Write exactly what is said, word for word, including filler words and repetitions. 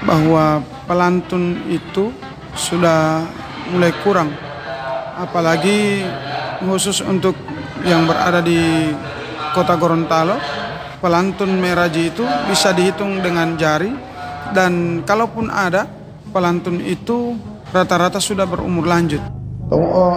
bahwa pelantun itu sudah mulai kurang, apalagi khusus untuk yang berada di kota Gorontalo. Pelantun Meraji itu bisa dihitung dengan jari, dan kalaupun ada pelantun itu rata-rata sudah berumur lanjut.